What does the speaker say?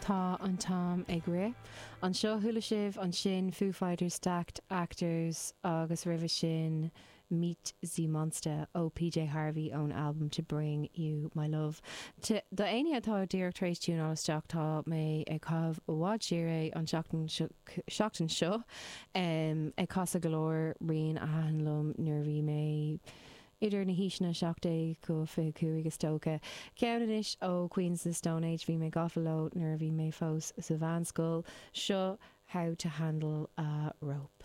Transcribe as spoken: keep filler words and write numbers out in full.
Tá an Tom ag ré. An seo thula sibh an sin Foo Fighters Stacked Actors agus ribh sin Meet the Monster ó P J Harvey own album To Bring You My Love. The aine atá Directors tune áisteach tá mé ag cabh bhád siar an seachtain seo um, ag casa golóir rion a hanlumm nuair bhí mé idir na híisna seachtaí go fi cuaig tóca. Ceann is ó Queens of the Stone Age bhí mé gafaló nuair bhí mé fós sa bhain scoil seo How to Handle a Rope.